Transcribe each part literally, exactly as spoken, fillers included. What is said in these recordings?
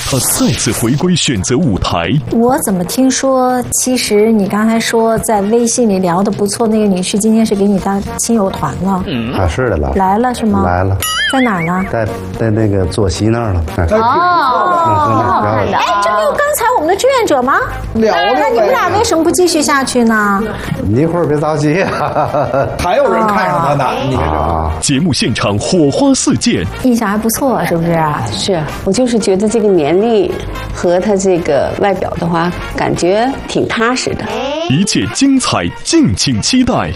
他再次回归选择舞台。 我怎么听说，其实你刚才说在微信里聊得不错，那个女士今天是给你当亲友团了？ 嗯，啊，是的了， 来了是吗？ 来了， 在哪儿呢？ 在在那个坐席那儿了。 哦，哎，这不就刚才我们的志愿者吗？ 聊聊。 那你们俩为什么不继续下去呢？ 你一会儿别着急啊， 还有人看上他呢。你看这节目现场火花四溅， 印象还不错，是不是？ 是我就是觉得这个年龄和他这个外表的话，感觉挺踏实的。 一切精彩，敬请期待。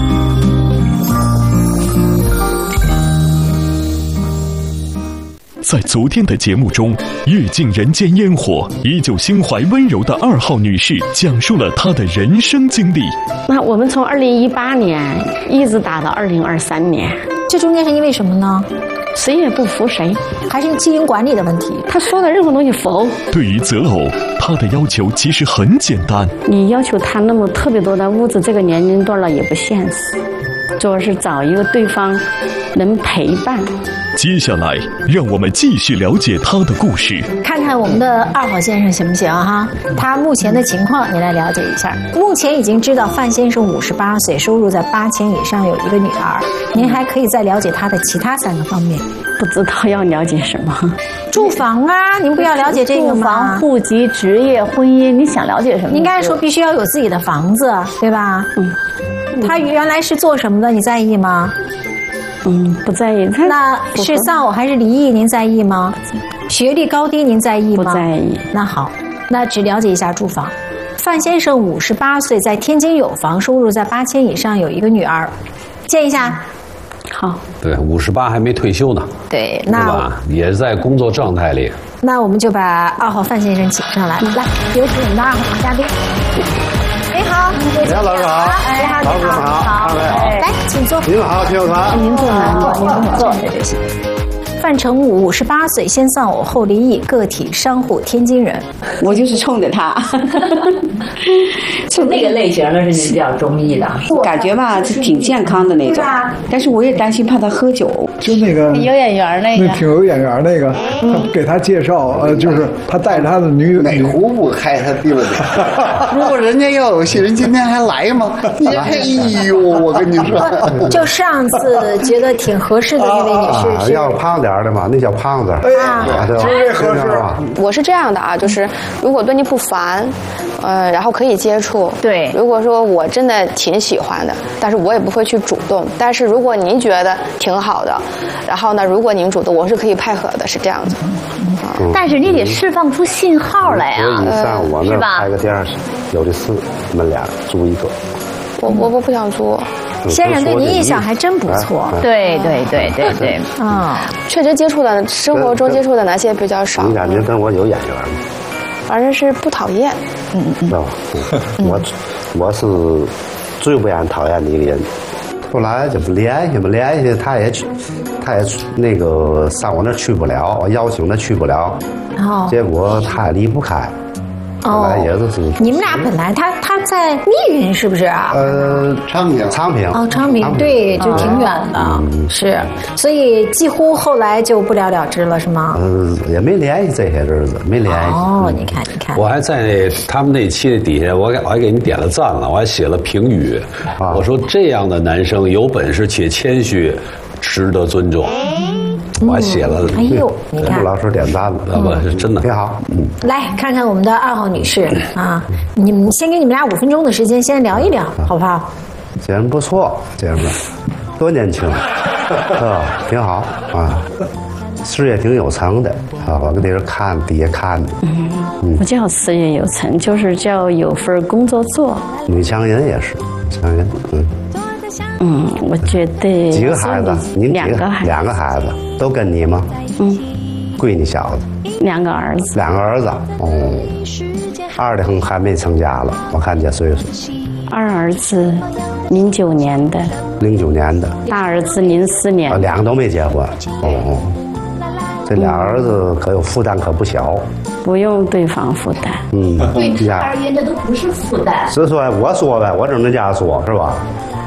在昨天的节目中，阅尽人间烟火，依旧心怀温柔的二号女士讲述了她的人生经历。 那我们从二零一八年一直打到二零二三年， 这中间是因为什么呢？ 谁也不服谁， 还是经营管理的问题？ 他说的任何东西否。 对于择偶，他的要求其实很简单。 你要求他那么特别多的物质，这个年龄段了也不现实，主要是找一个对方能陪伴。 接下来，让我们继续了解他的故事， 看看我们的二号先生行不行哈？他目前的情况，你来了解一下。目前已经知道范先生五十八岁，收入在八千以上，有一个女儿。您还可以再了解他的其他三个方面。 不知道要了解什么？ 住房啊，您不要了解这个吗？ 住房、户籍、职业、婚姻，你想了解什么？ 应该说必须要有自己的房子，对吧？ 嗯。 他原来是做什么的？你在意吗？ 嗯，不在意。 那是丧偶还是离异？您在意吗？学历高低您在意吗？ 不在意。 那好，那只了解一下住房。范先生五十八岁，在天津有房，收入在八千以上，有一个女儿。见一下。 好。 对，五十八还没退休呢。 对，那对吧？也是在工作状态里。 那我们就把二号范先生请上来，来，有请我们的二号嘉宾。你好， 你好，老师好， 哎，好， 老师好，二位好， 来，请坐。 您好，亲友团， 您坐哪？坐，您坐，对对行。范成武五十八岁，先丧偶后离异，个体商户，天津人。 我就是冲着他， 就那个类型的是您比较中意的， 感觉吧是挺健康的那种，但是我也担心怕他喝酒。 就那个有眼缘那个， 那挺有眼缘那个，他给他介绍，呃，就是他带着他的女哪壶不开他地了点。如果人家要有戏，人今天还来吗？你哎呦，我跟你说， 就上次觉得挺合适的那位女士是要胖点的嘛，那叫胖子， 哎， 对吧？ 合适。 我是这样的啊，就是如果对你不烦，呃，然后可以接触。 对， 如果说我真的挺喜欢的，但是我也不会去主动。但是如果您觉得挺好的，然后呢，如果您主动，我是可以配合的，是这样子。 嗯、但是你得释放出信号来啊， 你上我那儿开个店，有的是，你们俩租一个。 我我我不想租。 先生对您印象还真不错。 对对对对对， 嗯， 确实接触的生活中接触的男性比较少。 你感觉跟我有眼缘吗？ 反正是不讨厌。 嗯嗯。 我我是最不愿讨厌的一个人。后来就不联系，不联系，他也去，他也那个上我那去不了，我邀请他去不了， 哦， 结果他也离不开。后来也是。 你们俩本来他他在密云是不是啊？ 呃，昌平，昌平。 哦，昌平，对，就挺远的，嗯、是，所以几乎后来就不了了之了，是吗？ 嗯、呃，也没联系这些日子，没联系。 哦，你看，你看， 我还在他们那期的底下，我给我还给你点了赞了，我还写了评语，啊、我说这样的男生有本事且谦虚，值得尊重。我还写了， 哎呦，你看， 老师点赞了， 要不是真的挺好。嗯， 来看看我们的二号女士啊，你们先给你们俩五分钟的时间，先聊一聊，好不好？ 这人不错，这人多年轻，啊，挺好啊，事业挺有成的啊。我跟那人看底下看的， 嗯，不叫事业有成，就是叫有份工作做。 女强人也是，强人，嗯。 嗯，我觉得几个孩子？您两个孩子， 两个孩子都跟你吗？ 嗯， 闺女小子， 两个儿子， 两个儿子。哦，二的很还没成家了，我看这岁数。 二儿子零九年的， 零九年的， 大儿子零四年的， 两个都没结婚。哦，这俩儿子可有负担，可不小。 不用对方负担。 嗯， 对他而言，这都不是负担。 是说我说呗，我只能这样说，是吧？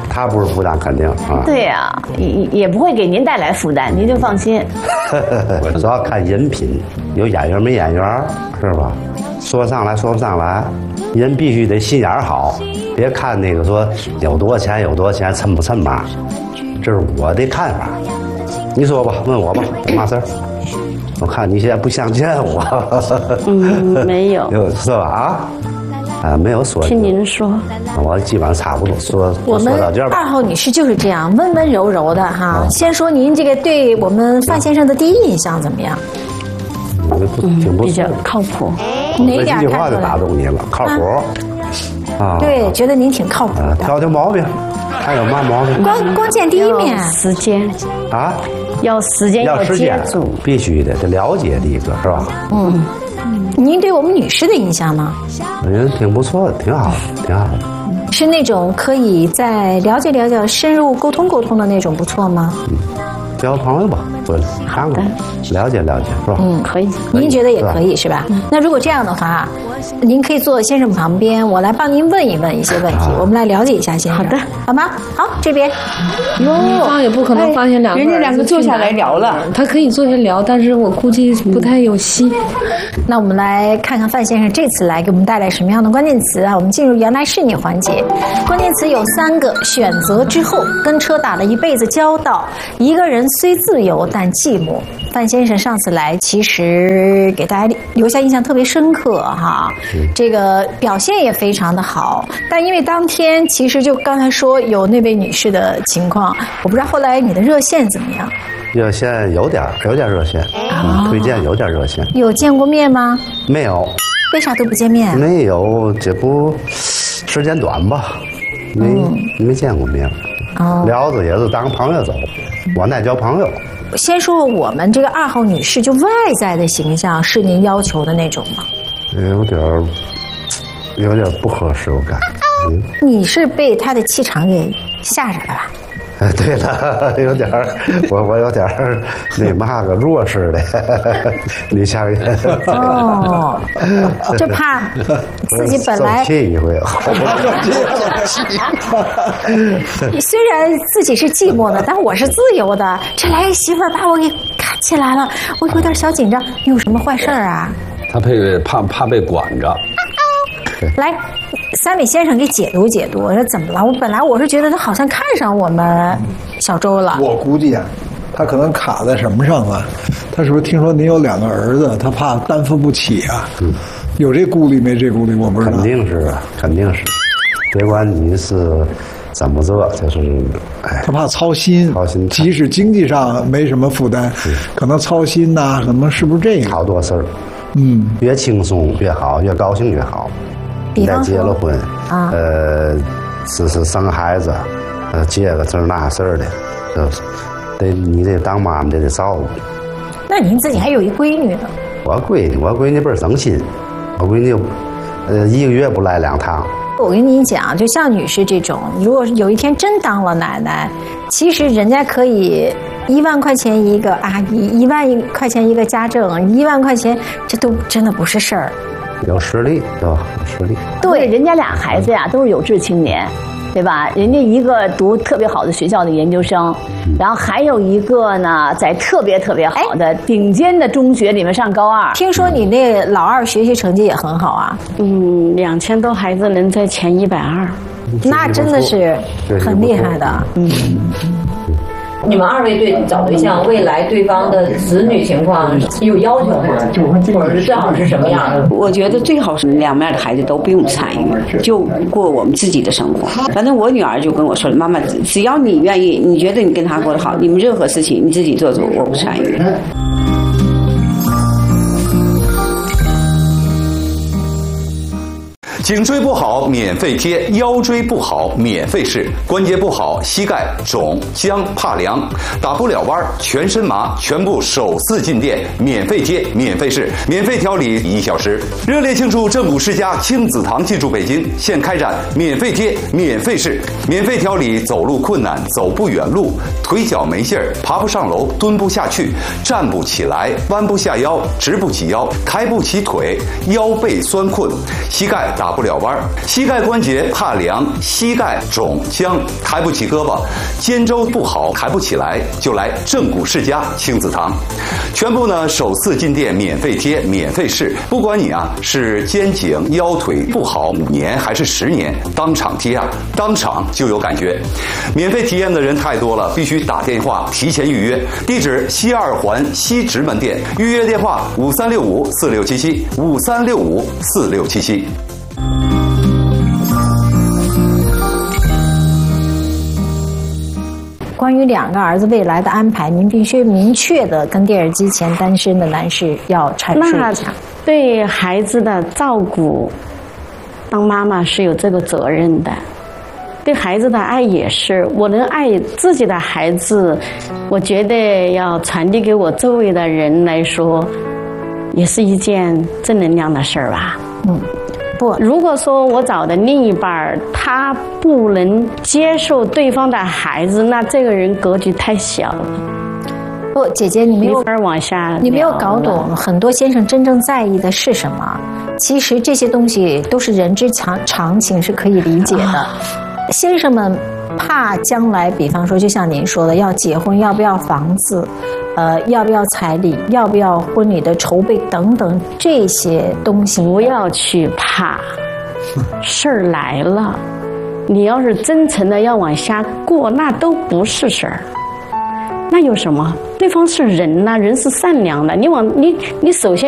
他不是负担，肯定啊。 对呀、啊，也也不会给您带来负担，您就放心。 主要看人品，有眼缘没眼缘，是吧？说上来说不上来，人必须得心眼好，别看那个说有多少钱有多少钱，蹭不蹭嘛，这是我的看法。你说吧，问我吧，有嘛事儿？我看你现在不想见我。 嗯，没有。 有是吧？啊。啊，没有说。 听您说， 我基本上差不多说。 我们二号女士就是这样温温柔柔的哈。嗯、先说您这个对我们范先生的第一印象怎么样？ 挺不错， 比较靠谱。 哪点这句话就打动你了？靠谱。 啊，对，觉得您挺靠谱的。 挑挑毛病，还有嘛毛病？ 光光见第一面， 时间啊， 要时间， 要时间，必须的，得了解第一个是吧？ 嗯。您对我们女士的印象呢？ 人挺不错的，挺好的，挺好的。 是那种可以再了解了解、深入沟通沟通的那种，不错吗？ 嗯，交朋友吧，对，看看，了解了解，是吧？ 嗯， 可以。 您觉得也可以是吧？嗯、那如果这样的话，您可以坐先生旁边，我来帮您问一问一些问题，啊、我们来了解一下先生。 好的， 好吗？好，这边。 女方也不可能发现两个人家两个坐下来聊了， 他可以坐下聊，但是我估计不太有戏。 嗯、那我们来看看范先生这次来给我们带来什么样的关键词啊？我们进入原来是你环节，关键词有三个：选择之后，跟车打了一辈子交道，一个人虽自由但寂寞。范先生上次来，其实给大家留下印象特别深刻哈，这个表现也非常的好。但因为当天其实就刚才说有那位女士的情况，我不知道后来你的热线怎么样？ 热线有点有点热线， 哦、 嗯，推荐有点热线。 有见过面吗？ 没有。 为啥都不见面？ 没有，这不时间短吧？没、嗯、没见过面。哦，聊着也是当朋友走，我爱交朋友。 先说我们这个二号女士，就外在的形象是您要求的那种吗？ 有点有点不合适，我感觉。嗯， 你是被她的气场给吓着了吧？ 哎，对了，有点我我有点那嘛个弱势的女强人。 哦，就怕自己本来气一回。 虽然自己是寂寞的，但我是自由的。这来媳妇儿把我给看起来了，我有点小紧张。你有什么坏事儿啊？ 他被怕怕被管着。 来。三位先生给解读解读，我说怎么了？我本来我是觉得他好像看上我们小周了。 我估计啊，他可能卡在什么上了？他是不是听说您有两个儿子，他怕担负不起啊？嗯，有这顾虑没？这顾虑我不知道。 肯定是啊，肯定是。别管你是怎么做，就是哎， 他怕操心， 操心。 即使经济上没什么负担，可能操心呐、啊，可能是不是这个？ 好多事儿， 嗯， 越轻松越好，越高兴越好。你再结了婚，啊、呃，是是生孩子，呃，结个这那事儿的，就是得你得当妈妈得得照顾。 那您自己还有一闺女呢？ 我闺女，我闺女倍儿省心，我闺女，呃，一个月不来两趟。 我跟你讲，就像女士这种，如果有一天真当了奶奶，其实人家可以一万块钱一个阿姨，一万块钱一个家政，一万块钱，这都真的不是事儿。 有实力，对吧？有实力。 对，人家俩孩子呀都是有志青年，对吧？人家一个读特别好的学校的研究生，嗯、然后还有一个呢在特别特别好的顶尖的中学里面上高二。 听说你那老二学习成绩也很好啊？ 嗯，两千多孩子能在前一百二， 那真的是很厉害的。嗯。 你们二位对找对象未来对方的子女情况有要求吗？或者是最好是什么样的？ 我觉得最好是两面的孩子都不用参与，就过我们自己的生活。反正我女儿就跟我说了，妈妈，只要你愿意，你觉得你跟她过得好，你们任何事情你自己做主，我不参与。 颈椎不好免费贴，腰椎不好免费试，关节不好膝盖肿僵怕凉打不了弯全身麻全部首次进店免费贴免费试免费调理一小时。热烈庆祝正骨世家亲子堂进驻北京，现开展免费贴免费试免费调理走路困难走不远路腿脚没劲儿爬不上楼蹲不下去站不起来弯不下腰直不起腰抬不起腿腰背酸困膝盖打不不了弯；膝盖关节怕凉、膝盖肿僵、抬不起胳膊、肩周不好、抬不起来，就来正骨世家亲子堂。全部呢首次进店，免费贴，免费试。不管你啊是肩颈腰腿不好五年还是十年，当场贴啊，当场就有感觉。免费体验的人太多了，必须打电话提前预约。地址西二环西直门店，预约电话五三六五四六七七五三六五四六七七。 关于两个儿子未来的安排，您必须明确的跟电视机前单身的男士要阐述一下。 对孩子的照顾，当妈妈是有这个责任的。对孩子的爱也是，我能爱自己的孩子，我觉得要传递给我周围的人来说，也是一件正能量的事儿吧。 嗯。不， 如果说我找的另一半他不能接受对方的孩子，那这个人格局太小了。 不，姐姐，你没有往下， 你没有搞懂很多先生真正在意的是什么。其实这些东西都是人之常常情，是可以理解的。啊、先生们怕将来，比方说，就像您说的，要结婚，要不要房子？呃，要不要彩礼？要不要婚礼的筹备等等这些东西？ 不要去怕，事儿来了，你要是真诚的要往下过，那都不是事儿。那有什么？对方是人呐、啊，人是善良的。你往你你首先。